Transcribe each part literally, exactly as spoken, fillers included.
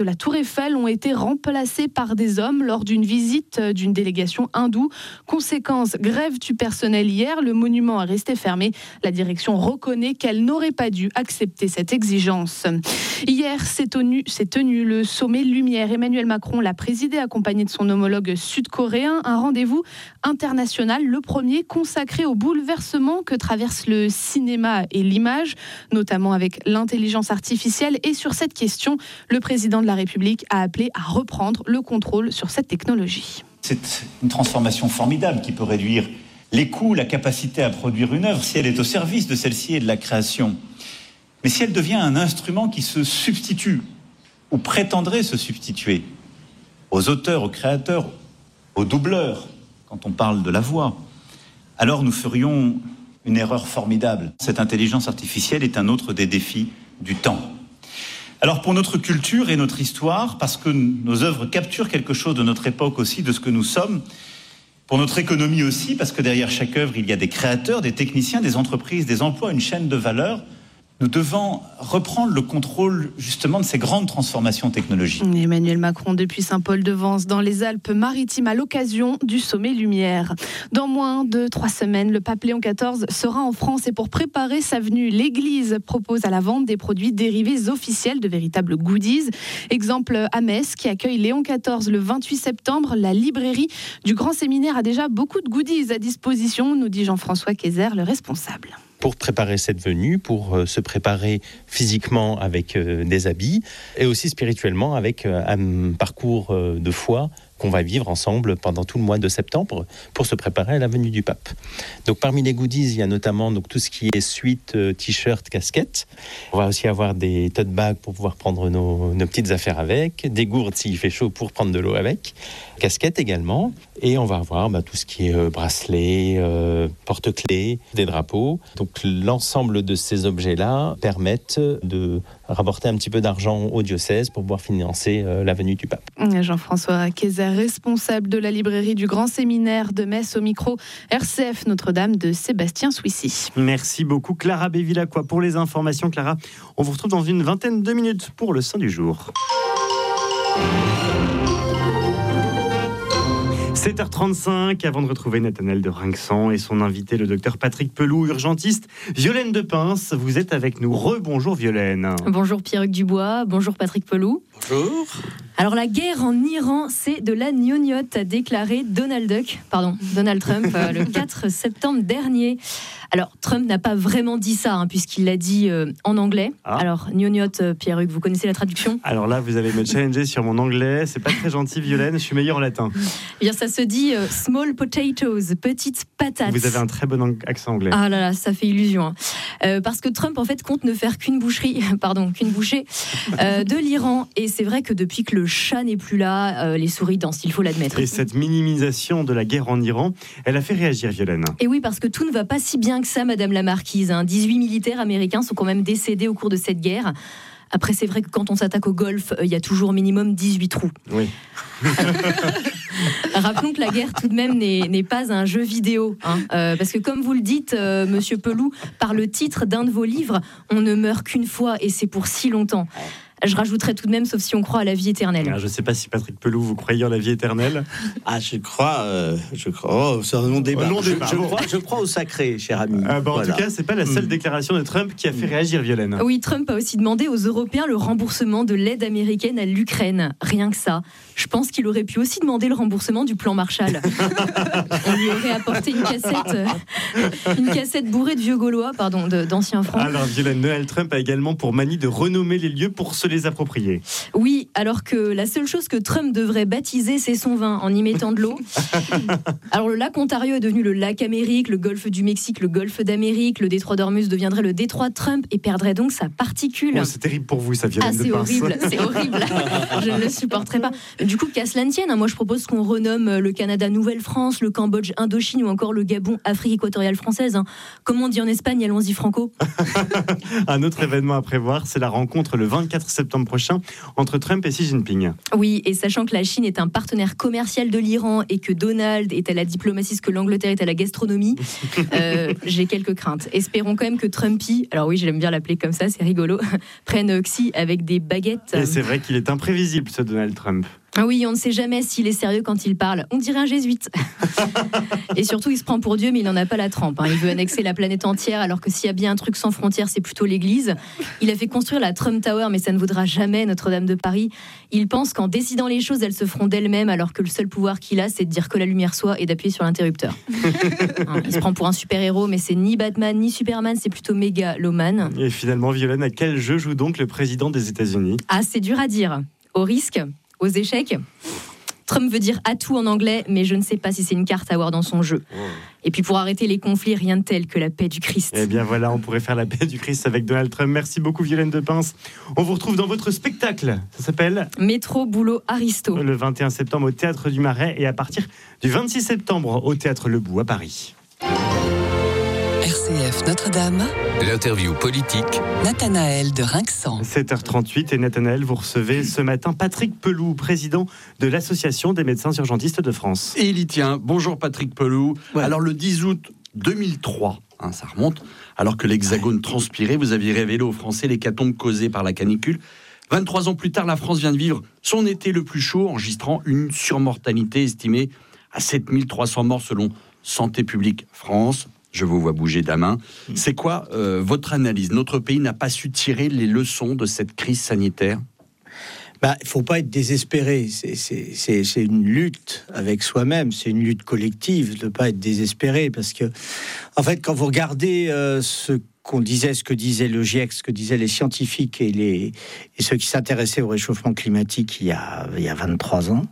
de la Tour Eiffel ont été remplacés par des hommes lors d'une visite d'une délégation hindoue. Conséquence, grève du personnel hier, le monument est resté fermé. La direction reconnaît qu'elle n'aurait pas dû accepter cette exigence. Hier, s'est tenu, s'est tenu le sommet Lumière. Emmanuel Macron l'a présidé accompagné de son homologue sud-coréen. Un rendez-vous international, le premier consacré au bouleversement que traverse le cinéma et l'image, notamment avec l'intelligence artificielle. Et sur cette question, le président de la République a appelé à reprendre le contrôle sur cette technologie. C'est une transformation formidable qui peut réduire les coûts, la capacité à produire une œuvre si elle est au service de celle-ci et de la création. Mais si elle devient un instrument qui se substitue ou prétendrait se substituer aux auteurs, aux créateurs, aux doubleurs, quand on parle de la voix, alors nous ferions une erreur formidable. Cette intelligence artificielle est un autre des défis du temps. Alors pour notre culture et notre histoire, parce que nos œuvres capturent quelque chose de notre époque aussi, de ce que nous sommes, pour notre économie aussi, parce que derrière chaque œuvre, il y a des créateurs, des techniciens, des entreprises, des emplois, une chaîne de valeur. Nous devons reprendre le contrôle justement de ces grandes transformations technologiques. Emmanuel Macron depuis Saint-Paul-de-Vence dans les Alpes-Maritimes à l'occasion du sommet Lumière. Dans moins de trois semaines, le pape Léon quatorze sera en France et pour préparer sa venue, l'Église propose à la vente des produits dérivés officiels, de véritables goodies. Exemple à Metz qui accueille Léon quatorze le vingt-huit septembre. La librairie du Grand Séminaire a déjà beaucoup de goodies à disposition, nous dit Jean-François Kayser, le responsable. Pour préparer cette venue, pour euh, se préparer physiquement avec euh, des habits et aussi spirituellement avec euh, un parcours euh, de foi qu'on va vivre ensemble pendant tout le mois de septembre pour se préparer à la venue du pape. Donc parmi les goodies, il y a notamment donc, tout ce qui est suite, euh, t-shirt, casquette. On va aussi avoir des tote bags pour pouvoir prendre nos, nos petites affaires avec, des gourdes s'il fait chaud pour prendre de l'eau avec, casquette également, et on va avoir bah, tout ce qui est euh, bracelet, euh, porte-clés, des drapeaux. Donc l'ensemble de ces objets-là permettent de rapporter un petit peu d'argent au diocèse pour pouvoir financer euh, la venue du pape. Jean-François Kayser, responsable de la librairie du Grand Séminaire de Metz, au micro R C F Notre-Dame de Sébastien Souissy. Merci beaucoup Clara Bévilacqua pour les informations. Clara, on vous retrouve dans une vingtaine de minutes pour le Saint du jour. sept heures trente-cinq, avant de retrouver Nathanaël de Rinxan et son invité, le docteur Patrick Pelou, urgentiste. Violaine de Pince, vous êtes avec nous. Rebonjour Violaine. Bonjour Pierruc Dubois, bonjour Patrick Pelou. Bonjour. Alors la guerre en Iran, c'est de la gnognotte, a déclaré Donald Duck, pardon, Donald Trump euh, le quatre septembre dernier. Alors Trump n'a pas vraiment dit ça, hein, puisqu'il l'a dit euh, en anglais. Ah. Alors gnognotte, euh, Pierruc, vous connaissez la traduction ? Alors là, vous allez me challenger sur mon anglais. C'est pas très gentil, Violaine. Je suis meilleur en latin. Eh bien, ça se dit euh, small potatoes, petites patates. Vous avez un très bon accent anglais. Ah là là, ça fait illusion. Hein. Euh, parce que Trump, en fait, compte ne faire qu'une boucherie, pardon, qu'une bouchée euh, de l'Iran. Et c'est vrai que depuis que le chat n'est plus là, euh, les souris dansent, il faut l'admettre. Et cette minimisation de la guerre en Iran, elle a fait réagir Violaine. Et oui, parce que tout ne va pas si bien que ça, Madame la Marquise. Hein. dix-huit militaires américains sont quand même décédés au cours de cette guerre. Après, c'est vrai que quand on s'attaque au golf, il euh, y a toujours minimum dix-huit trous. Oui. Rappelons que la guerre, tout de même, n'est, n'est pas un jeu vidéo. Hein. Euh, parce que comme vous le dites, euh, Monsieur Pelou, par le titre d'un de vos livres, on ne meurt qu'une fois et c'est pour si longtemps. Je rajouterais tout de même, sauf si on croit à la vie éternelle. Alors, je ne sais pas si Patrick Pelou, vous croyez en la vie éternelle ? Ah, je crois, euh, je crois. Oh, c'est un long débat. long débat. Je, je, bon. crois, je crois au sacré, cher ami. Euh, bah, en voilà. tout cas, c'est pas la seule mmh. déclaration de Trump qui a fait réagir Violaine. Oui, Trump a aussi demandé aux Européens le remboursement de l'aide américaine à l'Ukraine. Rien que ça. Je pense qu'il aurait pu aussi demander le remboursement du plan Marshall. On lui aurait apporté une cassette, une cassette bourrée de vieux Gaulois, pardon, de, d'anciens francs. Alors, Violaine, Donald Trump a également pour manie de renommer les lieux pour se les approprier. Oui, alors que la seule chose que Trump devrait baptiser, c'est son vin, en y mettant de l'eau. Alors le lac Ontario est devenu le lac Amérique, le golfe du Mexique, le golfe d'Amérique, le détroit d'Ormuz deviendrait le détroit de Trump et perdrait donc sa particule. Oh, c'est terrible pour vous, ça, Violaine ah, de Pince. C'est horrible, c'est horrible. Je ne le supporterai pas. Du coup, qu'à cela ne tienne, moi je propose qu'on renomme le Canada Nouvelle-France, le Cambodge Indochine ou encore le Gabon Afrique équatoriale française. Hein. Comme on dit en Espagne, allons-y franco. Un autre événement à prévoir, c'est la rencontre le vingt-quatre septembre septembre prochain entre Trump et Xi Jinping. Oui, et sachant que la Chine est un partenaire commercial de l'Iran et que Donald est à la diplomatie, ce que l'Angleterre est à la gastronomie, euh, j'ai quelques craintes. Espérons quand même que Trumpy, alors oui, j'aime bien l'appeler comme ça, c'est rigolo, prenne Xi avec des baguettes. Et c'est vrai qu'il est imprévisible, ce Donald Trump. Ah oui, on ne sait jamais s'il est sérieux quand il parle. On dirait un jésuite. Et surtout, il se prend pour Dieu, mais il n'en a pas la trempe. Hein. Il veut annexer la planète entière, alors que s'il y a bien un truc sans frontières, c'est plutôt l'Église. Il a fait construire la Trump Tower, mais ça ne vaudra jamais Notre-Dame de Paris. Il pense qu'en décidant les choses, elles se feront d'elles-mêmes, alors que le seul pouvoir qu'il a, c'est de dire que la lumière soit et d'appuyer sur l'interrupteur. Hein, il se prend pour un super-héros, mais c'est ni Batman, ni Superman, c'est plutôt mégalomane. Et finalement, Violaine, à quel jeu joue donc le président des États-Unis ? Ah, c'est dur à dire. Au risque ? Aux échecs. Trump veut dire atout en anglais, mais je ne sais pas si c'est une carte à avoir dans son jeu. Oh. Et puis pour arrêter les conflits, rien de tel que la paix du Christ. Eh bien voilà, on pourrait faire la paix du Christ avec Donald Trump. Merci beaucoup Violaine Depince. On vous retrouve dans votre spectacle. Ça s'appelle Métro Boulot Aristo. Le vingt et un septembre au Théâtre du Marais et à partir du vingt-six septembre au Théâtre Lebou à Paris. R C F Notre-Dame. L'interview politique. Nathanaël de Rinxan. sept heures trente-huit et Nathanaël, vous recevez ce matin Patrick Pelou, président de l'Association des médecins urgentistes de France. Et il y tient. Bonjour Patrick Pelou. Ouais. Alors le dix août deux mille trois, hein, ça remonte, alors que l'Hexagone transpirait, vous aviez révélé aux Français l'hécatombe causée par la canicule. vingt-trois ans plus tard, la France vient de vivre son été le plus chaud, enregistrant une surmortalité estimée à sept mille trois cents morts selon Santé publique France. Je vous vois bouger la main. C'est quoi euh, votre analyse ? Notre pays n'a pas su tirer les leçons de cette crise sanitaire ? Bah, il ne faut pas être désespéré. C'est, c'est, c'est, c'est une lutte avec soi-même. C'est une lutte collective de ne pas être désespéré. Parce que, en fait, quand vous regardez euh, ce qu'on disait, ce que disait le GIEC, ce que disaient les scientifiques et, les, et ceux qui s'intéressaient au réchauffement climatique il y a, il y a vingt-trois ans,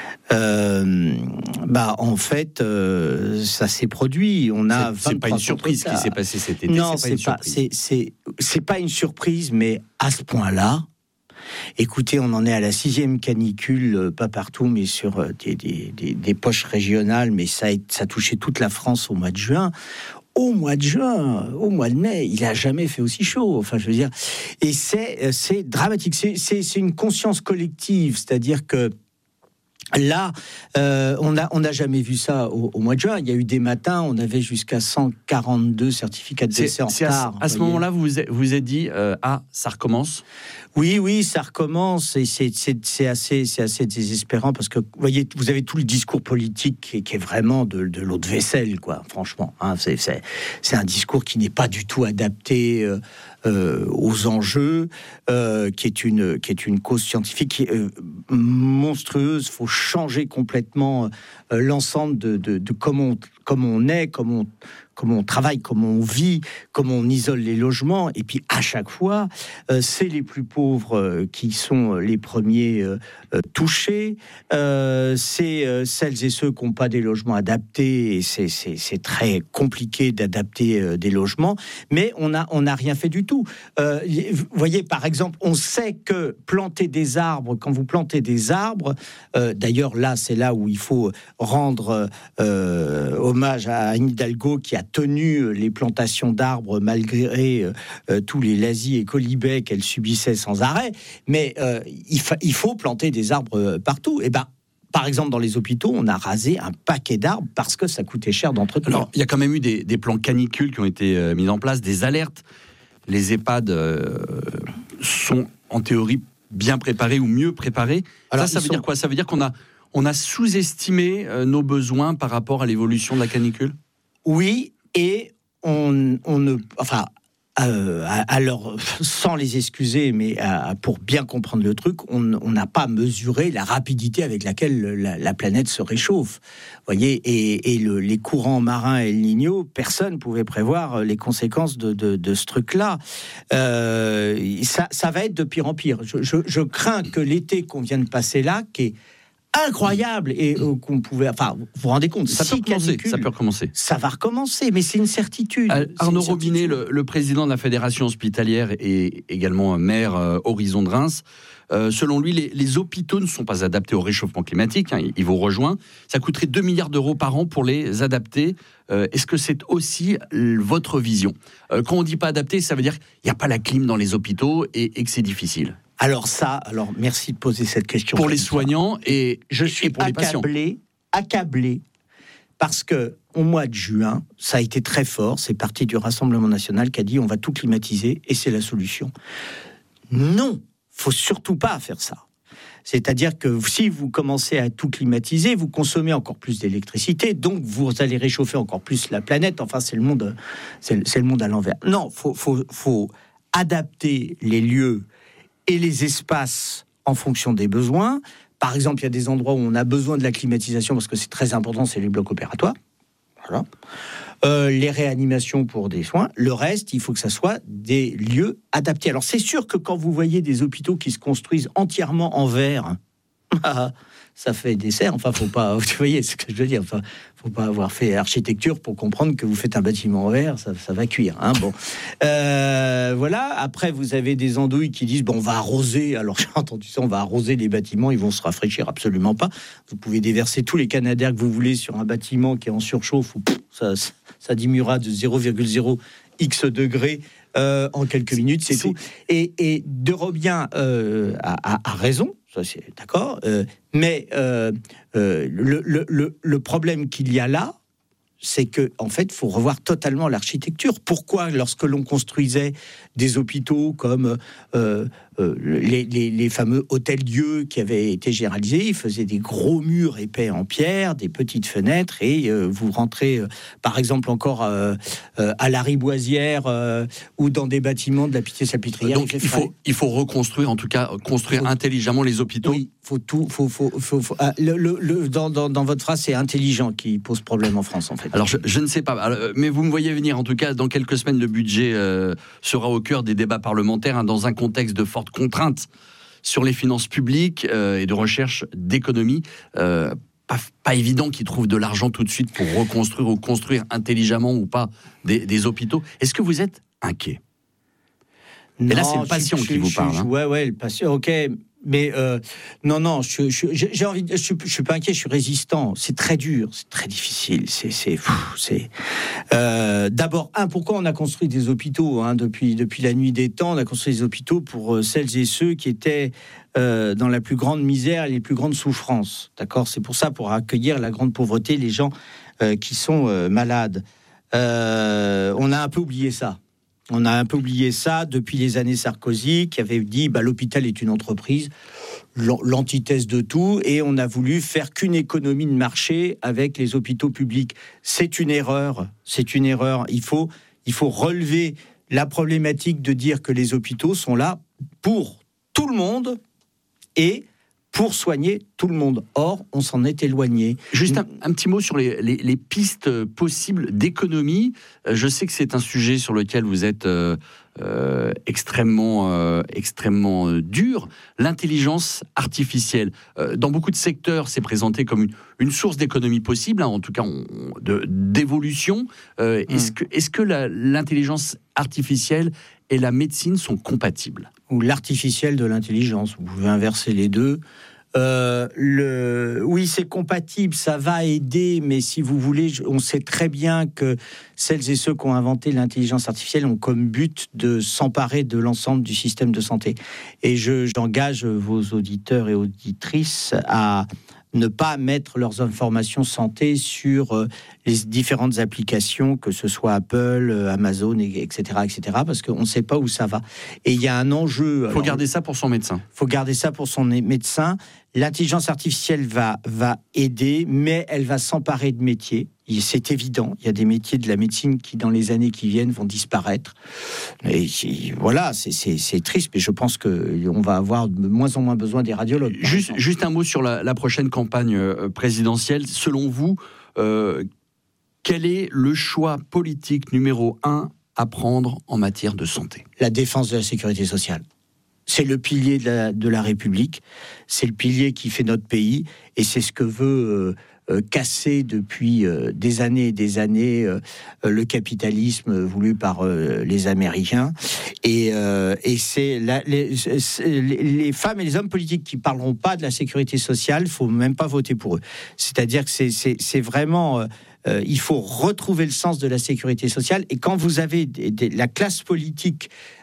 Euh, bah en fait euh, ça s'est produit. On a c'est, c'est pas une surprise qui s'est passé cet été. Non, c'est, c'est pas, pas c'est, c'est, c'est pas une surprise, mais à ce point-là, écoutez, on en est à la sixième canicule, pas partout, mais sur des, des, des, des poches régionales, mais ça a, ça a touché toute la France au mois de juin. Au mois de juin, au mois de mai, il a jamais fait aussi chaud. Enfin, je veux dire, et c'est, c'est dramatique. C'est, c'est, c'est une conscience collective, c'est-à-dire que là, euh, on n'a on a jamais vu ça au, au mois de juin. Il y a eu des matins, on avait jusqu'à cent quarante-deux certificats de décès en retard. À, à ce moment-là, vous vous êtes, vous êtes dit, euh, ah, ça recommence ? Oui, oui, ça recommence et c'est, c'est, c'est, assez, c'est assez désespérant parce que, vous voyez, vous avez tout le discours politique qui est, qui est vraiment de, de l'eau de vaisselle, quoi, franchement. Hein, c'est, c'est, c'est un discours qui n'est pas du tout adapté euh, euh, aux enjeux, euh, qui, est une, qui est une cause scientifique qui est euh, monstrueuse. Il faut changer complètement euh, l'ensemble de, de, de comment, on, comment on est, comment on... comment on travaille, comment on vit, comment on isole les logements. Et puis, à chaque fois, euh, c'est les plus pauvres euh, qui sont les premiers euh, euh, touchés. Euh, c'est euh, celles et ceux qui n'ont pas des logements adaptés. Et c'est, c'est, c'est très compliqué d'adapter euh, des logements. Mais on n'a on a rien fait du tout. Euh, vous voyez, par exemple, on sait que planter des arbres, quand vous plantez des arbres, euh, d'ailleurs, là, c'est là où il faut rendre euh, hommage à Anne Hidalgo qui a tenu les plantations d'arbres malgré euh, tous les lazis et colibets qu'elle subissait sans arrêt. Mais euh, il, fa- il faut planter des arbres partout. Et ben, par exemple, dans les hôpitaux, on a rasé un paquet d'arbres parce que ça coûtait cher d'entretenir. Alors, il y a quand même eu des, des plans canicules qui ont été euh, mis en place, des alertes. Les EHPAD euh, sont en théorie bien préparés ou mieux préparés. Alors, ça, ça veut sont... dire quoi ? Ça veut dire qu'on a, on a sous-estimé euh, nos besoins par rapport à l'évolution de la canicule ? Oui, et on, on ne... Enfin, euh, alors, sans les excuser, mais euh, pour bien comprendre le truc, on n'a pas mesuré la rapidité avec laquelle la, la planète se réchauffe. Vous voyez, et, et le, les courants marins El Niño, personne ne pouvait prévoir les conséquences de, de, de ce truc-là. Euh, ça, ça va être de pire en pire. Je, je, je crains que l'été qu'on vient de passer là, qui est incroyable et euh, qu'on pouvait, enfin, vous vous rendez compte, ça peut recommencer, ça peut recommencer. Ça va recommencer, mais c'est une certitude. Arnaud c'est une Robinet, certitude. le, le président de la fédération hospitalière et également maire euh, Horizon de Reims, euh, selon lui, les, les hôpitaux ne sont pas adaptés au réchauffement climatique. Hein, il, il vous rejoint. Ça coûterait deux milliards d'euros par an pour les adapter. Euh, est-ce que c'est aussi votre vision ? euh, Quand on dit pas adapté, ça veut dire qu'il n'y a pas la clim dans les hôpitaux et, et que c'est difficile. Alors ça, alors merci de poser cette question. Pour les soignants et, je suis et pour les patients. Accablé, accablé, parce que au mois de juin, ça a été très fort. C'est parti du Rassemblement national qui a dit on va tout climatiser et c'est la solution. Non, faut surtout pas faire ça. C'est-à-dire que si vous commencez à tout climatiser, vous consommez encore plus d'électricité, donc vous allez réchauffer encore plus la planète. Enfin, c'est le monde, c'est, c'est le monde à l'envers. Non, faut, faut, faut adapter les lieux et les espaces en fonction des besoins. Par exemple, il y a des endroits où on a besoin de la climatisation parce que c'est très important, c'est les blocs opératoires. Voilà. Euh, les réanimations pour des soins. Le reste, il faut que ça soit des lieux adaptés. Alors, c'est sûr que quand vous voyez des hôpitaux qui se construisent entièrement en verre, ça fait des serres. Enfin, faut pas. Vous voyez ce que je veux dire. Enfin, faut pas avoir fait architecture pour comprendre que vous faites un bâtiment en verre, ça, ça va cuire. Hein, bon, euh, voilà. Après, vous avez des andouilles qui disent bon, on va arroser. Alors, j'ai entendu ça, on va arroser les bâtiments, ils vont se rafraîchir. Absolument pas. Vous pouvez déverser tous les canadaires que vous voulez sur un bâtiment qui est en surchauffe, ou pff, ça, ça diminuera de zéro virgule zéro x degrés. Euh, en quelques minutes, c'est, c'est... tout. Et, et De Robien euh, a, a, a raison, ça c'est d'accord. Euh, mais euh, euh, le, le, le, le problème qu'il y a là, c'est que en fait, faut revoir totalement l'architecture. Pourquoi, lorsque l'on construisait des hôpitaux comme euh, euh, les, les, les fameux hôtels-dieux qui avaient été généralisés, ils faisaient des gros murs épais en pierre, des petites fenêtres, et euh, vous rentrez, euh, par exemple, encore euh, euh, à la Riboisière euh, ou dans des bâtiments de la Pitié-Salpêtrière. Donc il faut, il faut reconstruire, en tout cas, construire faut, intelligemment les hôpitaux. Oui, faut tout, faut, faut, faut, faut ah, le, le, le, dans, dans, dans votre phrase, c'est intelligent qui pose problème en France, en fait. Alors je, je ne sais pas, alors, mais vous me voyez venir. En tout cas, dans quelques semaines, le budget euh, sera au cœur des débats parlementaires, hein, dans un contexte de forte contrainte sur les finances publiques euh, et de recherche d'économie. Euh, pas, pas évident qu'ils trouvent de l'argent tout de suite pour reconstruire ou construire intelligemment ou pas des, des hôpitaux. Est-ce que vous êtes inquiet? Non, et là, c'est le patient je, qui je, vous je, parle. Je, hein. Ouais, ouais, le patient, ok. Mais euh, non, non, je, je, j'ai envie, de, je, je suis pas inquiet, je suis résistant. C'est très dur, c'est très difficile. C'est, c'est, c'est. Euh, d'abord, un, pourquoi on a construit des hôpitaux hein, depuis depuis la nuit des temps? On a construit des hôpitaux pour euh, celles et ceux qui étaient euh, dans la plus grande misère et les plus grandes souffrances. D'accord, c'est pour ça, pour accueillir la grande pauvreté, les gens euh, qui sont euh, malades. Euh, on a un peu oublié ça. On a un peu oublié ça depuis les années Sarkozy, qui avait dit bah, l'hôpital est une entreprise, l'antithèse de tout, et on a voulu faire qu'une économie de marché avec les hôpitaux publics. C'est une erreur, c'est une erreur. Il faut, il faut relever la problématique de dire que les hôpitaux sont là pour tout le monde et pour soigner tout le monde. Or, on s'en est éloigné. Juste un, un petit mot sur les, les, les pistes possibles d'économie. Je sais que c'est un sujet sur lequel vous êtes euh, euh, extrêmement, euh, extrêmement euh, dur. L'intelligence artificielle. Euh, dans beaucoup de secteurs, c'est présenté comme une, une source d'économie possible, hein, en tout cas on, de, d'évolution. Euh, mmh. Est-ce que, est-ce que la, l'intelligence artificielle et la médecine sont compatibles? Ou l'artificiel de l'intelligence, vous pouvez inverser les deux. Euh, le... Oui, c'est compatible, ça va aider, mais si vous voulez, on sait très bien que celles et ceux qui ont inventé l'intelligence artificielle ont comme but de s'emparer de l'ensemble du système de santé. Et je, j'engage vos auditeurs et auditrices à ne pas mettre leurs informations santé sur euh, les différentes applications, que ce soit Apple, euh, Amazon, et cetera, et cetera, parce qu'on ne sait pas où ça va. Et il y a un enjeu. Il faut garder ça pour son médecin. Il faut garder ça pour son médecin. L'intelligence artificielle va, va aider, mais elle va s'emparer de métiers. C'est évident, il y a des métiers de la médecine qui, dans les années qui viennent, vont disparaître. Et voilà, c'est, c'est, c'est triste, mais je pense qu'on va avoir de moins en moins besoin des radiologues. Juste, juste un mot sur la, la prochaine campagne présidentielle. Selon vous, euh, quel est le choix politique numéro un à prendre en matière de santé? La défense de la sécurité sociale. C'est le pilier de la, de la République, c'est le pilier qui fait notre pays, et c'est ce que veut... Euh, Euh, cassé depuis euh, des années et des années euh, le capitalisme voulu par euh, les Américains, et, euh, et c'est, la, les, c'est les femmes et les hommes politiques qui parleront pas de la sécurité sociale, faut même pas voter pour eux. C'est-à-dire que c'est, c'est, c'est vraiment euh, euh, il faut retrouver le sens de la sécurité sociale, et quand vous avez des, des, la classe politique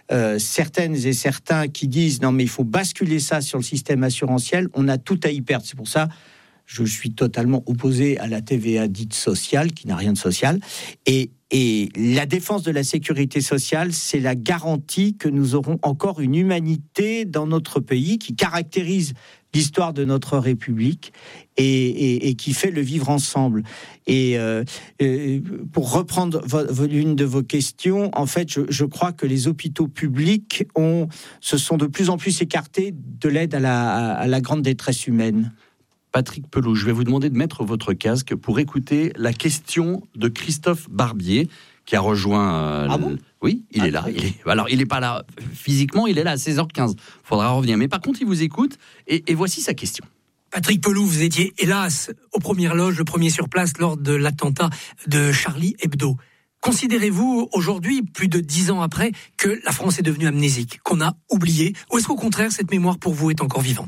euh, certaines et certains qui disent non mais il faut basculer ça sur le système assurantiel, on a tout à y perdre. C'est pour ça je suis totalement opposé à la T V A dite sociale, qui n'a rien de social. Et, et la défense de la sécurité sociale, c'est la garantie que nous aurons encore une humanité dans notre pays qui caractérise l'histoire de notre République et, et, et qui fait le vivre ensemble. Et euh, euh, pour reprendre vo- l'une de vos questions, en fait, je, je crois que les hôpitaux publics ont, se sont de plus en plus écartés de l'aide à la, à la grande détresse humaine. Patrick Pelou, je vais vous demander de mettre votre casque pour écouter la question de Christophe Barbier, qui a rejoint... Euh, ah bon le... Oui, il ah, est là. Il est... Alors, il n'est pas là physiquement, il est là à seize heures quinze. Il faudra revenir. Mais par contre, il vous écoute. Et, et voici sa question. Patrick Pelou, vous étiez, hélas, aux premières loges, le premier sur place lors de l'attentat de Charlie Hebdo. Considérez-vous, aujourd'hui, plus de dix ans après, que la France est devenue amnésique, qu'on a oublié, ou est-ce qu'au contraire, cette mémoire pour vous est encore vivante ?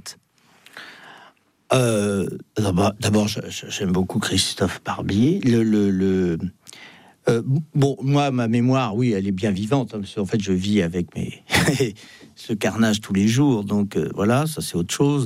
Euh, d'abord, d'abord, j'aime beaucoup Christophe Barbier. Le, le, le euh, bon, moi, ma mémoire, oui, elle est bien vivante. Hein, parce qu'en fait, je vis avec mes ce carnage tous les jours. Donc euh, voilà, ça c'est autre chose.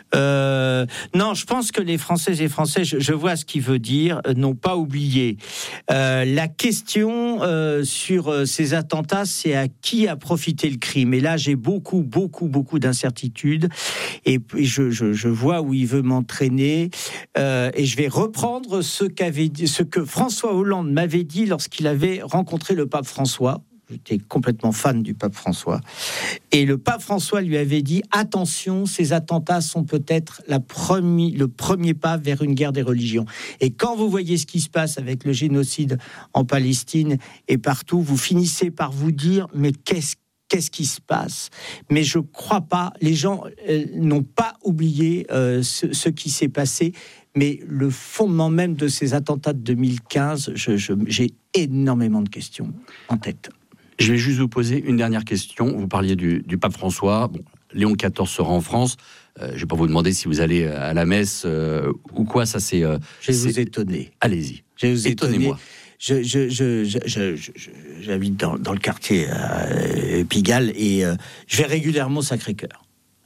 Euh, non, je pense que les Françaises et Français, je, je vois ce qu'il veut dire, euh, n'ont pas oublié. Euh, la question euh, sur euh, ces attentats, c'est à qui a profité le crime. Et là, j'ai beaucoup, beaucoup, beaucoup d'incertitudes. Et, et je, je, je vois où il veut m'entraîner. Euh, et je vais reprendre ce qu'avait dit, ce que François Hollande m'avait dit lorsqu'il avait rencontré le pape François. J'étais complètement fan du pape François. Et le pape François lui avait dit « Attention, ces attentats sont peut-être la premi- le premier pas vers une guerre des religions. » Et quand vous voyez ce qui se passe avec le génocide en Palestine et partout, vous finissez par vous dire « Mais qu'est-ce Qu'est-ce qui se passe ?» Mais je ne crois pas, les gens euh, n'ont pas oublié euh, ce, ce qui s'est passé, mais le fondement même de ces attentats de deux mille quinze, je, je, j'ai énormément de questions en tête. Je vais juste vous poser une dernière question. Vous parliez du, du pape François. Bon, Léon quatorze sera en France. Euh, je ne vais pas vous demander si vous allez à la messe euh, ou quoi. Ça, c'est. Euh, je vais c'est... vous étonner. Allez-y. Je vais vous Étonnez-moi. Étonner. Je, je, je, je, je, je, je, j'habite dans, dans le quartier euh, Pigalle et euh, je vais régulièrement au Sacré-Cœur.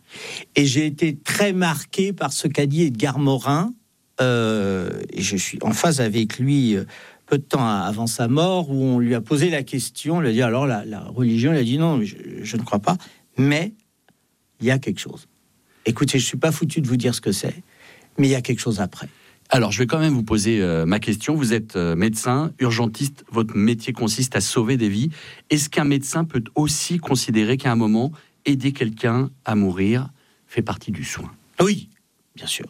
Et j'ai été très marqué par ce qu'a dit Edgar Morin. Euh, et je suis en phase avec lui. Euh, peu de temps avant sa mort, où on lui a posé la question, on lui a dit alors la, la religion, il a dit non, je, je ne crois pas, mais il y a quelque chose. Écoutez, je ne suis pas foutu de vous dire ce que c'est, mais il y a quelque chose après. Alors, je vais quand même vous poser euh, ma question. Vous êtes euh, médecin, urgentiste, votre métier consiste à sauver des vies. Est-ce qu'un médecin peut aussi considérer qu'à un moment, aider quelqu'un à mourir fait partie du soin ? Oui, bien sûr.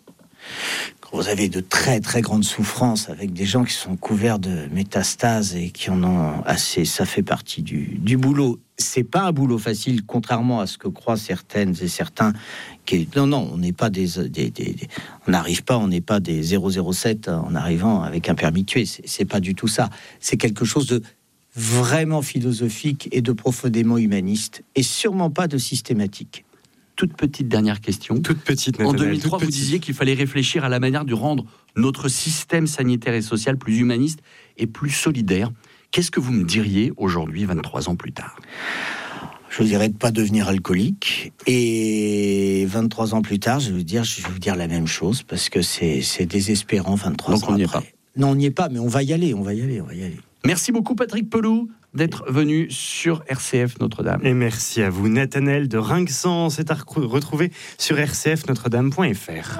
Vous avez de très très grandes souffrances avec des gens qui sont couverts de métastases et qui en ont assez. Ça fait partie du, du boulot. C'est pas un boulot facile, contrairement à ce que croient certaines et certains. Qui, non, non, on n'est pas des, des, des, des on n'arrive pas, on n'est pas des zéro zéro sept en arrivant avec un permis de tuer. C'est, c'est pas du tout ça. C'est quelque chose de vraiment philosophique et de profondément humaniste, et sûrement pas de systématique. Toute petite dernière question. Toute petite, En deux mille trois, vous disiez qu'il fallait réfléchir à la manière de rendre notre système sanitaire et social plus humaniste et plus solidaire. Qu'est-ce que vous me diriez aujourd'hui, vingt-trois ans plus tard ? Je vous dirais de ne pas devenir alcoolique. Et vingt-trois ans plus tard, je vais vous dire, je vais vous dire la même chose, parce que c'est, c'est désespérant, vingt-trois Donc ans on n'y après. est pas. Non, on n'y est pas, mais on va y aller, on va y aller, on va y aller. Merci beaucoup, Patrick Pelou, d'être venu sur R C F Notre-Dame. Et merci à vous, Nathanaël de Rinxan. C'est à retrouver sur r c f notre dame point f r.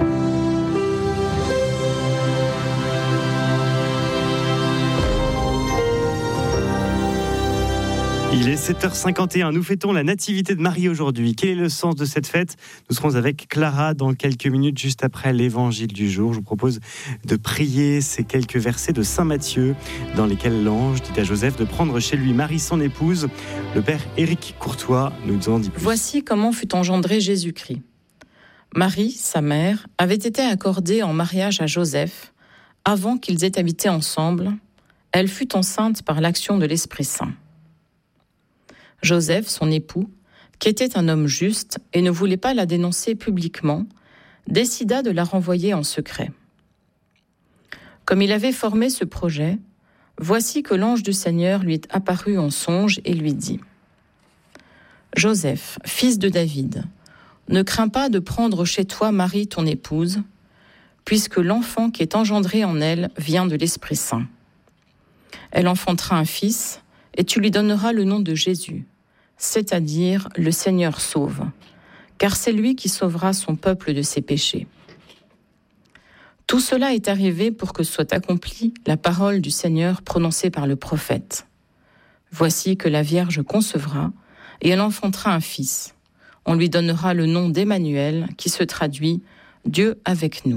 Il est sept heures cinquante et un, nous fêtons la nativité de Marie aujourd'hui. Quel est le sens de cette fête ? Nous serons avec Clara dans quelques minutes, juste après l'évangile du jour. Je vous propose de prier ces quelques versets de Saint Matthieu, dans lesquels l'ange dit à Joseph de prendre chez lui Marie son épouse. Le père Éric Courtois nous en dit plus. Voici comment fut engendré Jésus-Christ. Marie, sa mère, avait été accordée en mariage à Joseph avant qu'ils aient habité ensemble. Elle fut enceinte par l'action de l'Esprit Saint. Joseph, son époux, qui était un homme juste et ne voulait pas la dénoncer publiquement, décida de la renvoyer en secret. Comme il avait formé ce projet, voici que l'ange du Seigneur lui est apparu en songe et lui dit : Joseph, fils de David, ne crains pas de prendre chez toi Marie ton épouse, puisque l'enfant qui est engendré en elle vient de l'Esprit Saint. Elle enfantera un fils, et tu lui donneras le nom de Jésus, c'est-à-dire le Seigneur sauve, car c'est lui qui sauvera son peuple de ses péchés. Tout cela est arrivé pour que soit accomplie la parole du Seigneur prononcée par le prophète. Voici que la Vierge concevra, et elle enfantera un fils. On lui donnera le nom d'Emmanuel, qui se traduit « Dieu avec nous ».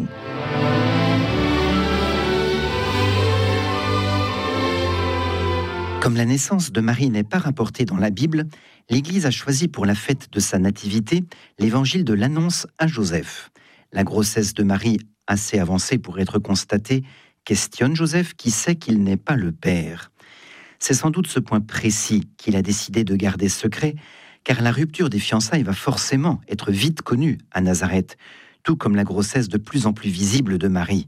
Comme la naissance de Marie n'est pas rapportée dans la Bible, l'Église a choisi pour la fête de sa nativité l'évangile de l'annonce à Joseph. La grossesse de Marie, assez avancée pour être constatée, questionne Joseph qui sait qu'il n'est pas le père. C'est sans doute ce point précis qu'il a décidé de garder secret, car la rupture des fiançailles va forcément être vite connue à Nazareth, tout comme la grossesse de plus en plus visible de Marie.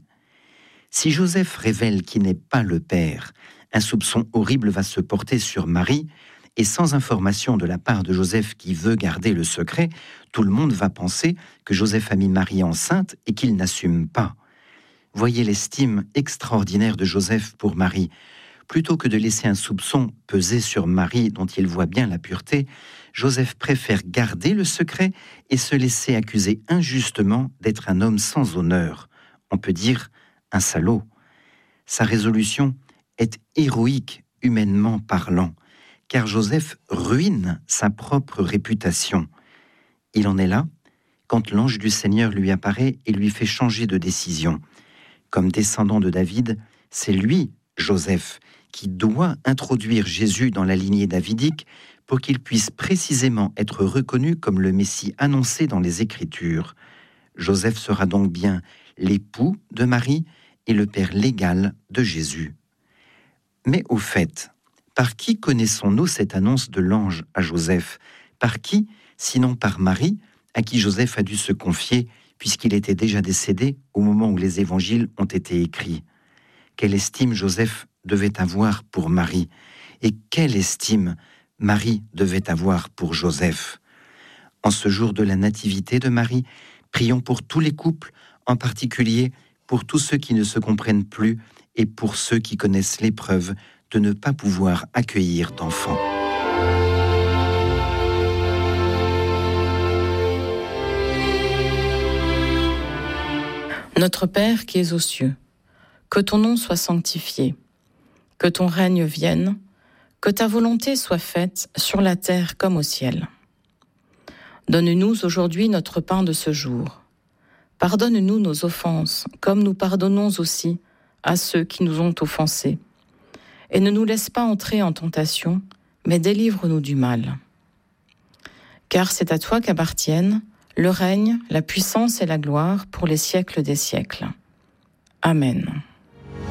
Si Joseph révèle qu'il n'est pas le père, un soupçon horrible va se porter sur Marie, et sans information de la part de Joseph qui veut garder le secret, tout le monde va penser que Joseph a mis Marie enceinte et qu'il n'assume pas. Voyez l'estime extraordinaire de Joseph pour Marie. Plutôt que de laisser un soupçon peser sur Marie dont il voit bien la pureté, Joseph préfère garder le secret et se laisser accuser injustement d'être un homme sans honneur. On peut dire un salaud. Sa résolution est héroïque humainement parlant, car Joseph ruine sa propre réputation. Il en est là quand l'ange du Seigneur lui apparaît et lui fait changer de décision. Comme descendant de David, c'est lui, Joseph, qui doit introduire Jésus dans la lignée davidique pour qu'il puisse précisément être reconnu comme le Messie annoncé dans les Écritures. Joseph sera donc bien l'époux de Marie et le père légal de Jésus. Mais au fait, par qui connaissons-nous cette annonce de l'ange à Joseph ? Par qui, sinon par Marie, à qui Joseph a dû se confier, puisqu'il était déjà décédé au moment où les évangiles ont été écrits ? Quelle estime Joseph devait avoir pour Marie ? Et quelle estime Marie devait avoir pour Joseph ? En ce jour de la nativité de Marie, prions pour tous les couples, en particulier pour tous ceux qui ne se comprennent plus et pour ceux qui connaissent l'épreuve de ne pas pouvoir accueillir d'enfants. Notre Père qui es aux cieux, que ton nom soit sanctifié, que ton règne vienne, que ta volonté soit faite sur la terre comme au ciel. Donne-nous aujourd'hui notre pain de ce jour. Pardonne-nous nos offenses, comme nous pardonnons aussi à ceux qui nous ont offensés. Et ne nous laisse pas entrer en tentation, mais délivre-nous du mal. Car c'est à toi qu'appartiennent le règne, la puissance et la gloire pour les siècles des siècles. Amen.